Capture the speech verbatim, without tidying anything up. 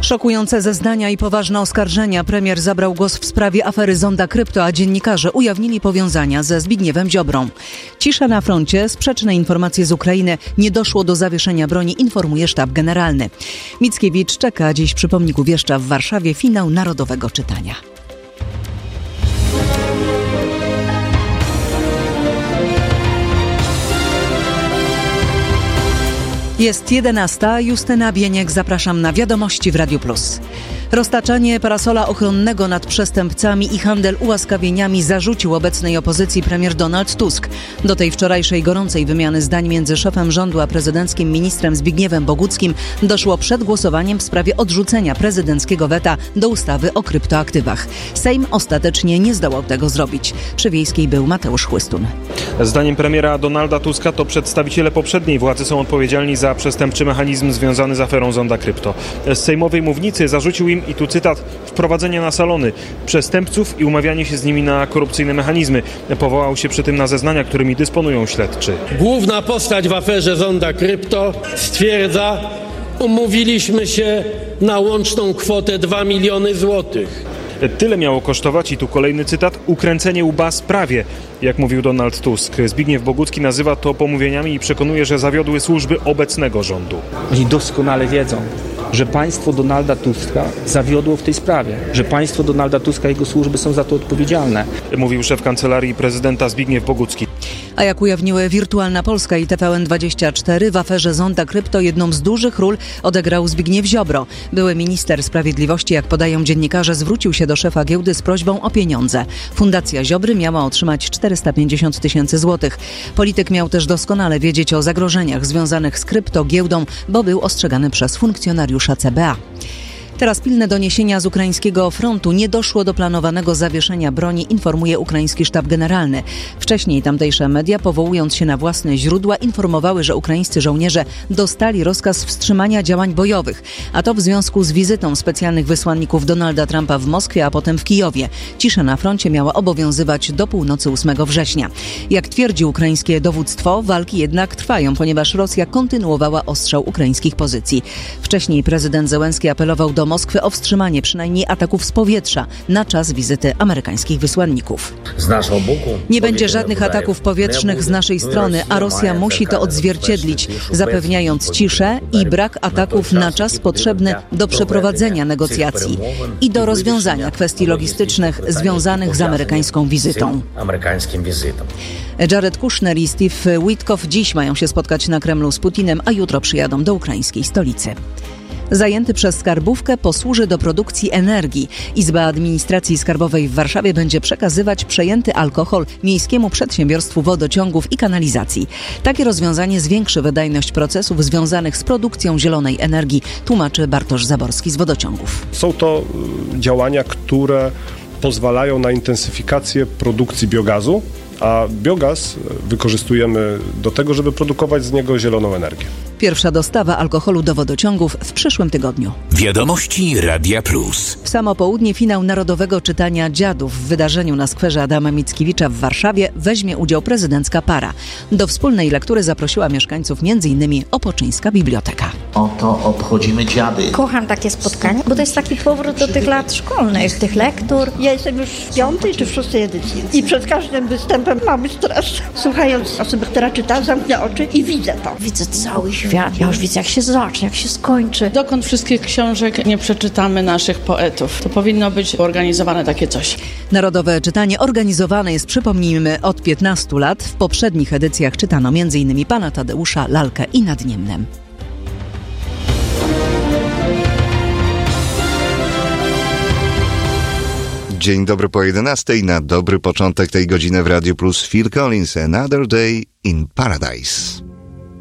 Szokujące zeznania i poważne oskarżenia. Premier zabrał głos w sprawie afery Zonda Krypto, a dziennikarze ujawnili powiązania ze Zbigniewem Ziobrą. Cisza na froncie, sprzeczne informacje z Ukrainy, nie doszło do zawieszenia broni, informuje sztab generalny. Mickiewicz czeka dziś przy pomniku Wieszcza w Warszawie finał narodowego czytania. Jest jedenasta. Justyna Bieniek, zapraszam na Wiadomości w Radiu Plus. Roztaczanie parasola ochronnego nad przestępcami i handel ułaskawieniami zarzucił obecnej opozycji premier Donald Tusk. Do tej wczorajszej gorącej wymiany zdań między szefem rządu a prezydenckim ministrem Zbigniewem Boguckim doszło przed głosowaniem w sprawie odrzucenia prezydenckiego weta do ustawy o kryptoaktywach. Sejm ostatecznie nie zdołał tego zrobić. Przy Wiejskiej był Mateusz Chłystun. Zdaniem premiera Donalda Tuska to przedstawiciele poprzedniej władzy są odpowiedzialni za przestępczy mechanizm związany z aferą Zonda Krypto. Z sejmowej mównicy zarzucił im, i tu cytat, wprowadzenie na salony przestępców i umawianie się z nimi na korupcyjne mechanizmy. Powołał się przy tym na zeznania, którymi dysponują śledczy. Główna postać w aferze Zonda Krypto stwierdza: umówiliśmy się na łączną kwotę dwa miliony złotych. Tyle miało kosztować, i tu kolejny cytat, ukręcenie łba sprawie, jak mówił Donald Tusk. Zbigniew Bogucki nazywa to pomówieniami i przekonuje, że zawiodły służby obecnego rządu. Oni doskonale wiedzą, że państwo Donalda Tuska zawiodło w tej sprawie, że państwo Donalda Tuska i jego służby są za to odpowiedzialne. Mówił szef kancelarii prezydenta Zbigniew Bogucki. A jak ujawniły Wirtualna Polska i T V N dwadzieścia cztery, w aferze Zonda Krypto jedną z dużych ról odegrał Zbigniew Ziobro. Były minister sprawiedliwości, jak podają dziennikarze, zwrócił się do szefa giełdy z prośbą o pieniądze. Fundacja Ziobry miała otrzymać czterysta pięćdziesiąt tysięcy złotych. Polityk miał też doskonale wiedzieć o zagrożeniach związanych z kryptogiełdą, bo był ostrzegany przez funkcjonariusza C B A. Teraz pilne doniesienia z ukraińskiego frontu. Nie doszło do planowanego zawieszenia broni, informuje ukraiński sztab generalny. Wcześniej tamtejsze media, powołując się na własne źródła, informowały, że ukraińscy żołnierze dostali rozkaz wstrzymania działań bojowych. A to w związku z wizytą specjalnych wysłanników Donalda Trumpa w Moskwie, a potem w Kijowie. Cisza na froncie miała obowiązywać do północy ósmego września. Jak twierdzi ukraińskie dowództwo, walki jednak trwają, ponieważ Rosja kontynuowała ostrzał ukraińskich pozycji. Wcześniej prezydent Zełenski apelował do Moskwy o wstrzymanie przynajmniej ataków z powietrza na czas wizyty amerykańskich wysłanników. Nie będzie żadnych ataków powietrznych z naszej strony, a Rosja musi to odzwierciedlić, zapewniając ciszę i brak ataków na czas potrzebny do przeprowadzenia negocjacji i do rozwiązania kwestii logistycznych związanych z amerykańską wizytą. Jared Kushner i Steve Witkoff dziś mają się spotkać na Kremlu z Putinem, a jutro przyjadą do ukraińskiej stolicy. Zajęty przez skarbówkę posłuży do produkcji energii. Izba Administracji Skarbowej w Warszawie będzie przekazywać przejęty alkohol Miejskiemu Przedsiębiorstwu Wodociągów i Kanalizacji. Takie rozwiązanie zwiększy wydajność procesów związanych z produkcją zielonej energii, tłumaczy Bartosz Zaborski z Wodociągów. Są to działania, które pozwalają na intensyfikację produkcji biogazu, a biogaz wykorzystujemy do tego, żeby produkować z niego zieloną energię. Pierwsza dostawa alkoholu do wodociągów w przyszłym tygodniu. Wiadomości Radia Plus. W samo południe finał narodowego czytania Dziadów. W wydarzeniu na skwerze Adama Mickiewicza w Warszawie weźmie udział prezydencka para. Do wspólnej lektury zaprosiła mieszkańców m.in. Opoczyńska Biblioteka. Oto obchodzimy dziady. Kocham takie spotkania, bo to jest taki powrót do tych lat szkolnych, tych lektur. Ja jestem już w piątej czy w szóstej edycji i przed każdym występem mamy stres. Słuchając osoby, która czyta, zamknę oczy i widzę to. Widzę cały świat. Ja już widzę, jak się zacznie, jak się skończy. Dokąd wszystkich książek nie przeczytamy naszych poetów. To powinno być organizowane takie coś. Narodowe czytanie organizowane jest, przypomnijmy, od piętnastu lat. W poprzednich edycjach czytano m.in. Pana Tadeusza, Lalkę i Nad Niemnem. Dzień dobry po jedenastej. Na dobry początek tej godziny w Radiu Plus Phil Collins, Another Day in Paradise.